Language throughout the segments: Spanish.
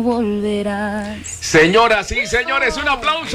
volverás. Señoras y señores, un aplauso.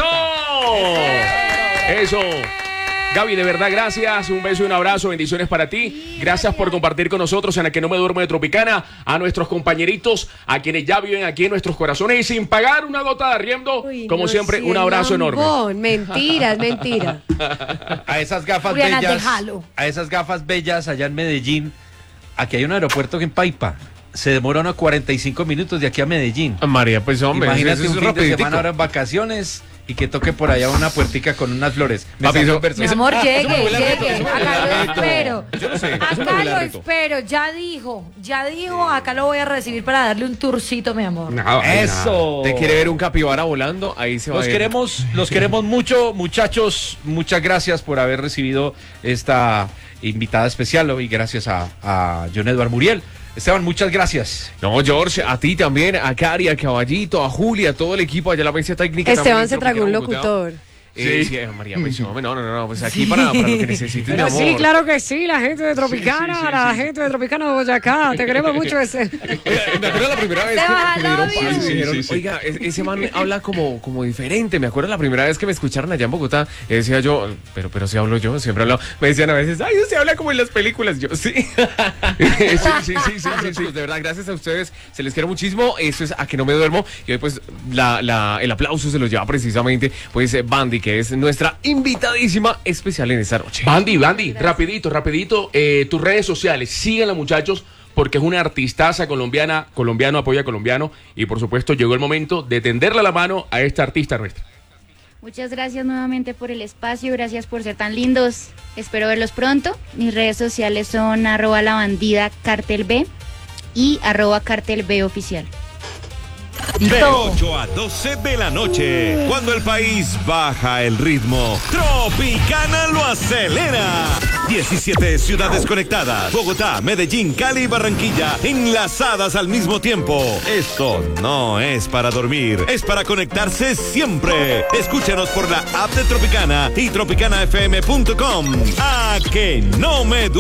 Eso. Gaby, de verdad, gracias. Un beso y un abrazo. Bendiciones para ti. Gracias por compartir con nosotros en el Que No Me Duermo de Tropicana. A nuestros compañeritos, a quienes ya viven aquí en nuestros corazones y sin pagar una gota de arriendo. Como no, siempre, sí, un abrazo enorme. Mentira, es mentira. A esas gafas Juliana, bellas. déjalo. A esas gafas bellas allá en Medellín. Aquí hay un aeropuerto en Paipa. Se demora unos 45 minutos de aquí a Medellín. María, pues hombre, Imagínate eso un es fin de rapiditico. semana ahora en vacaciones y que toque por allá una puertica con unas flores. Papi, eso- Mi amor, llegue. Acá lo espero. Yo no sé, eso me Acá huele a lo reto. espero. Ya dijo. Acá lo voy a recibir para darle un tourcito, mi amor. ¡Eso! ¿Te quiere ver un capibara volando? Ahí se va Los a ir. queremos mucho, muchachos. Muchas gracias por haber recibido esta invitada especial y gracias a John Edward Muriel. Esteban, muchas gracias. No, George, a ti también, a Cari, a Caballito, a Julia, a todo el equipo allá en la mesa técnica. Esteban también, se tragó un Tropicana Bogotá. locutor. Sí, María, pues hombre, no, pues aquí para lo que necesites, mi Pero amor. sí, claro que sí, la gente de Tropicana, la gente de Tropicana de Boyacá, te queremos mucho ese. Me acuerdo la primera vez Esteban, que me dieron I love paso y you. dijeron, oiga, ese man habla como diferente. Me acuerdo la primera vez que me escucharon allá en Bogotá, decía yo, pero si hablo yo, siempre hablo. Me decían a veces, ay, usted habla como en las películas. Yo, sí. sí. De verdad, gracias a ustedes, se les quiere muchísimo. Eso es A Que No Me Duermo. Y hoy, pues, el aplauso se lo lleva precisamente, pues, Bandy, que es nuestra invitadísima especial en esta noche. Bandy, rapidito. Tus redes sociales, síganla, muchachos, porque es una artistaza colombiana, colombiano apoya a colombiano, y por supuesto llegó el momento de tenderle la mano a esta artista nuestra. Muchas gracias nuevamente por el espacio, gracias por ser tan lindos. Espero verlos pronto. Mis redes sociales son @labandidacartelb y @cartelboficial. De 8 a 12 de la noche, cuando el país baja el ritmo, Tropicana lo acelera. 17 ciudades conectadas, Bogotá, Medellín, Cali y Barranquilla, enlazadas al mismo tiempo. Esto no es para dormir, es para conectarse siempre. Escúchanos por la app de Tropicana y tropicanafm.com. A Que No Me